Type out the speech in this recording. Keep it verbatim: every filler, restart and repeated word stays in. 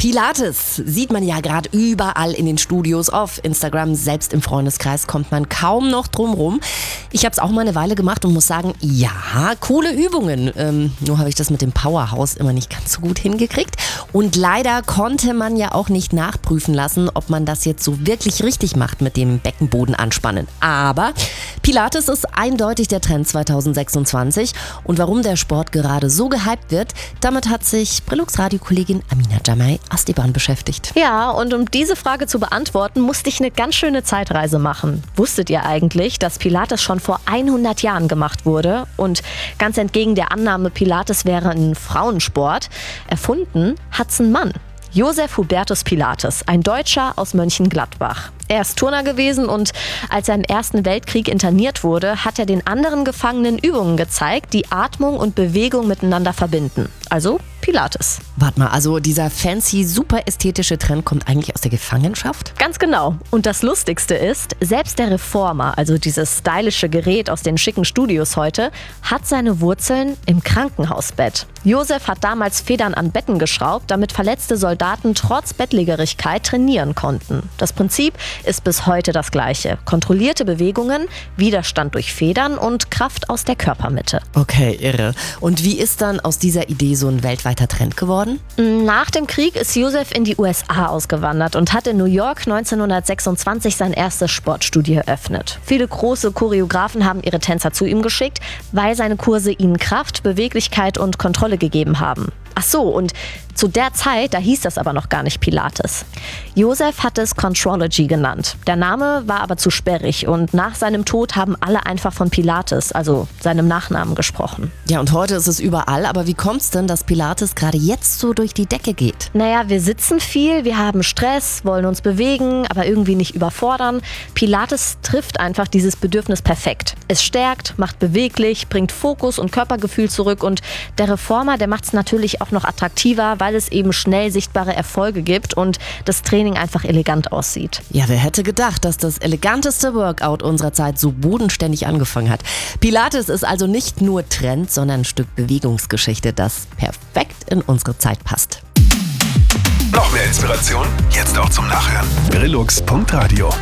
Pilates sieht man ja gerade überall in den Studios, auf Instagram, selbst im Freundeskreis kommt man kaum noch drum rum. Ich habe es auch mal eine Weile gemacht und muss sagen, ja, coole Übungen. Ähm, nur habe ich das mit dem Powerhouse immer nicht ganz so gut hingekriegt. Und leider konnte man ja auch nicht nachprüfen lassen, ob man das jetzt so wirklich richtig macht mit dem Beckenboden anspannen. Aber Pilates ist eindeutig der Trend zweitausendsechsundzwanzig. Und warum der Sport gerade so gehypt wird, damit hat sich Brillux-Radio-Kollegin Amina Jamai aus der Bahn beschäftigt. Ja, und um diese Frage zu beantworten, musste ich eine ganz schöne Zeitreise machen. Wusstet ihr eigentlich, dass Pilates schon vor hundert Jahren gemacht wurde? Und ganz entgegen der Annahme, Pilates wäre ein Frauensport, erfunden hat's ein Mann. Joseph Hubertus Pilates, ein Deutscher aus Mönchengladbach. Er ist Turner gewesen und als er im Ersten Weltkrieg interniert wurde, hat er den anderen Gefangenen Übungen gezeigt, die Atmung und Bewegung miteinander verbinden. Also Pilates. Warte mal, also dieser fancy, super ästhetische Trend kommt eigentlich aus der Gefangenschaft? Ganz genau. Und das Lustigste ist, selbst der Reformer, also dieses stylische Gerät aus den schicken Studios heute, hat seine Wurzeln im Krankenhausbett. Josef hat damals Federn an Betten geschraubt, damit verletzte Soldaten trotz Bettlägerigkeit trainieren konnten. Das Prinzip ist bis heute das gleiche. Kontrollierte Bewegungen, Widerstand durch Federn und Kraft aus der Körpermitte. Okay, irre. Und wie ist dann aus dieser Idee so ein weltweiter Trend geworden? Nach dem Krieg ist Josef in die U S A ausgewandert und hat in New York neunzehnhundertsechsundzwanzig sein erstes Sportstudio eröffnet. Viele große Choreografen haben ihre Tänzer zu ihm geschickt, weil seine Kurse ihnen Kraft, Beweglichkeit und Kontrolle gegeben haben. Ach so, und zu der Zeit, da hieß das aber noch gar nicht Pilates. Josef hat es Contrology genannt. Der Name war aber zu sperrig und nach seinem Tod haben alle einfach von Pilates, also seinem Nachnamen, gesprochen. Ja, und heute ist es überall, aber wie kommt's denn, dass Pilates gerade jetzt so durch die Decke geht? Naja, wir sitzen viel, wir haben Stress, wollen uns bewegen, aber irgendwie nicht überfordern. Pilates trifft einfach dieses Bedürfnis perfekt. Es stärkt, macht beweglich, bringt Fokus und Körpergefühl zurück und der Reformer, der macht es natürlich auch noch attraktiver, weil es eben schnell sichtbare Erfolge gibt und das Training einfach elegant aussieht. Ja, wer hätte gedacht, dass das eleganteste Workout unserer Zeit so bodenständig angefangen hat. Pilates ist also nicht nur Trend, sondern ein Stück Bewegungsgeschichte, das perfekt in unsere Zeit passt. Noch mehr Inspiration? Jetzt auch zum Nachhören. Brillux Punkt Radio